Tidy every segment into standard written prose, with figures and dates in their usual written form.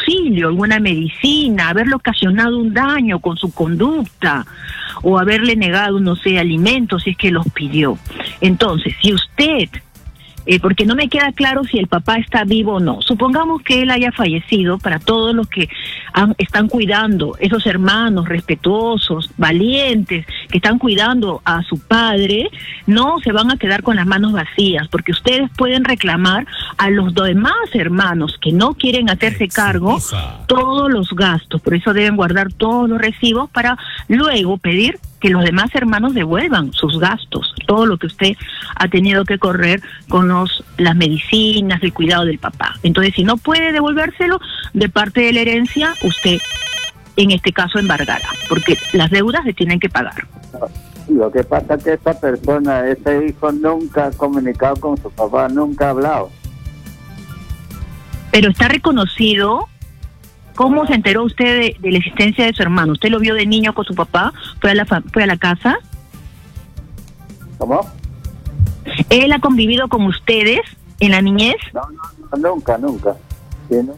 auxilio, alguna medicina, haberle ocasionado un daño con su conducta o haberle negado, no sé, alimentos si es que los pidió. Entonces, si usted, porque no me queda claro si el papá está vivo o no, supongamos que él haya fallecido, para todos los que están cuidando, esos hermanos respetuosos, valientes, que están cuidando a su padre, no se van a quedar con las manos vacías, porque ustedes pueden reclamar a los demás hermanos que no quieren hacerse cargo todos los gastos. Por eso deben guardar todos los recibos para luego pedir que los demás hermanos devuelvan sus gastos, todo lo que usted ha tenido que correr con las medicinas, el cuidado del papá. Entonces, si no puede devolvérselo de parte de la herencia, usted, en este caso, embargará, porque las deudas se tienen que pagar. Lo que pasa es que esta persona, ese hijo, nunca ha comunicado con su papá, nunca ha hablado. Pero está reconocido. ¿Cómo se enteró usted de la existencia de su hermano? ¿Usted lo vio de niño con su papá? ¿Fue a la casa? ¿Cómo? ¿Él ha convivido con ustedes en la niñez? No, nunca. ¿Sí, no?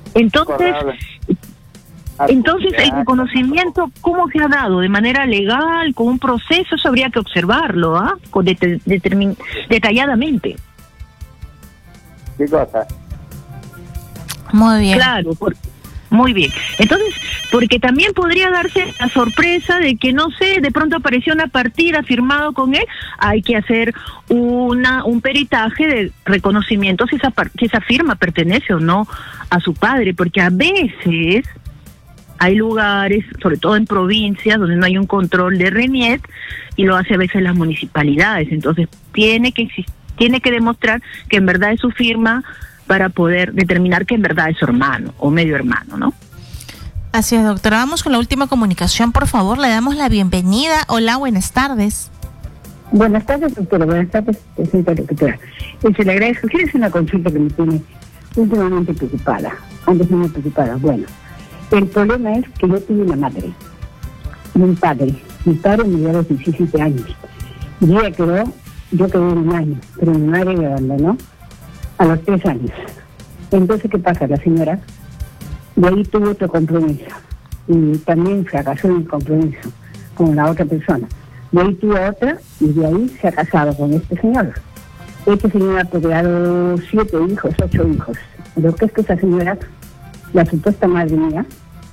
Entonces el reconocimiento, ¿cómo se ha dado? ¿De manera legal, con un proceso? Eso habría que observarlo, ¿ah? Detalladamente. ¿Qué cosa? Muy bien. Claro, muy bien. Entonces, porque también podría darse la sorpresa de que, no sé, de pronto apareció una partida firmado con él, hay que hacer un peritaje de reconocimiento si esa firma pertenece o no a su padre, porque a veces hay lugares, sobre todo en provincias, donde no hay un control de RENIEC, y lo hace a veces las municipalidades. Entonces, tiene que demostrar que en verdad es su firma, para poder determinar que en verdad es su hermano o medio hermano, ¿no? Así es, doctora. Vamos con la última comunicación, por favor. Le damos la bienvenida. Hola, buenas tardes. Buenas tardes, doctora. Buenas tardes, señora doctora. Se le agradezco. ¿Quiere hacer una consulta que me tiene últimamente preocupada? Antes no me preocupada. Bueno, el problema es que yo tuve una madre y un padre. Mi padre me dio a los 17 años. Y yo quedé un año, pero mi madre me abandonó a los 3 años. Entonces, ¿qué pasa? La señora de ahí tuvo otro compromiso y también fracasó en el compromiso con la otra persona. De ahí tuvo otra y de ahí se ha casado con este señor. Este señor ha procreado 7 hijos, 8 hijos. Lo que es que esa señora, la supuesta madre mía,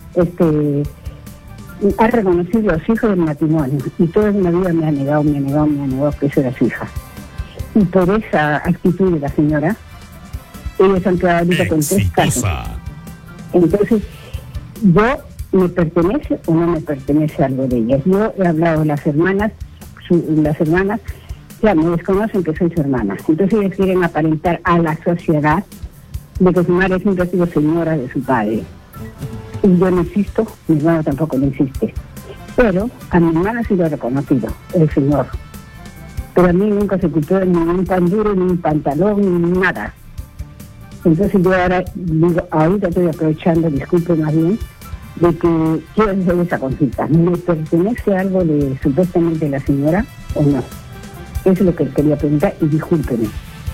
ha reconocido los hijos del matrimonio y toda una vida me ha negado que eso era su hija. Y por esa actitud de la señora, ellos han quedado ahorita con 3 casos. Entonces, ¿yo me pertenece o no me pertenece algo de ellas? Yo he hablado de las hermanas ya me desconocen que soy su hermana. Entonces ellos quieren aparentar a la sociedad de que su madre siempre ha sido señora de su padre. Y yo no insisto, mi hermano tampoco lo insiste. Pero a mi hermana sí lo ha reconocido, el señor. Pero a mí nunca se ocultó ni un pan duro, ni un pantalón, ni nada. Entonces yo ahora digo, ahorita estoy aprovechando, disculpe más bien, de que quiero hacer esa consulta. ¿Me pertenece algo de supuestamente la señora o no? Eso es lo que quería preguntar y discúlpeme.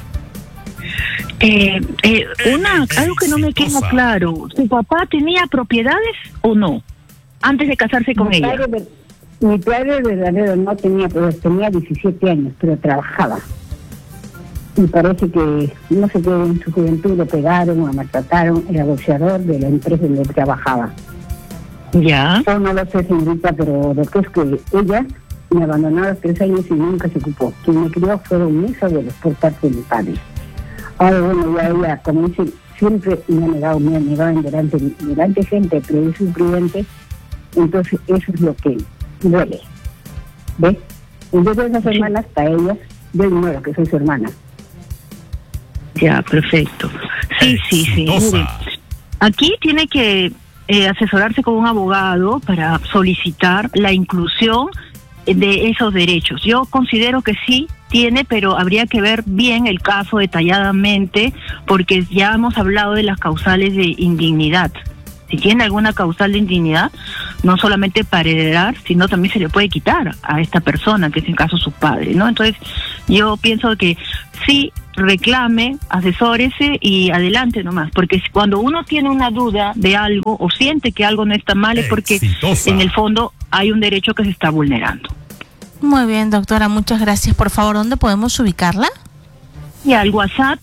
Algo que no me queda claro, ¿su papá tenía propiedades o no? Antes de casarse con ella. Mi padre verdadero no tenía, pero tenía 17 años, pero trabajaba. Y parece que, no sé qué, en su juventud lo pegaron o maltrataron, era boxeador de la empresa en la que trabajaba. Ya. Yo no lo sé, señorita, pero lo que es que ella me abandonó a los 3 años y nunca se ocupó. Quien me crió fueron mis abuelos por parte de mi padre. Ahora, bueno, ya ella, como dice, siempre me ha negado en delante gente, pero es un prudente. Entonces, eso es lo que duele. ¿Ves? Entonces, esas hermanas, para ellas, yo ignoro que soy su hermana. Ya, perfecto. Sí. Mire, aquí tiene que asesorarse con un abogado para solicitar la inclusión de esos derechos. Yo considero que sí tiene, pero habría que ver bien el caso detalladamente, porque ya hemos hablado de las causales de indignidad. Si tiene alguna causal de indignidad, no solamente para heredar, sino también se le puede quitar a esta persona, que es en caso su padre, ¿no? Entonces, yo pienso que sí, reclame, asesórese y adelante nomás, porque cuando uno tiene una duda de algo o siente que algo no está mal es porque en el fondo hay un derecho que se está vulnerando. Muy bien, doctora, muchas gracias. Por favor, ¿dónde podemos ubicarla? Y al WhatsApp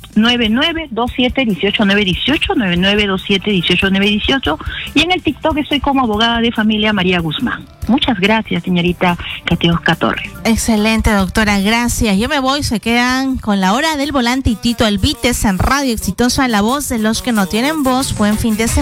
992718918, 992718918, y en el TikTok estoy como abogada de familia María Guzmán. Muchas gracias, señorita Katiuska Torres. Excelente, doctora, gracias. Yo me voy, se quedan con La Hora del Volante y Tito Alvites en Radio Exitosa, la voz de los que no tienen voz. Buen fin de semana.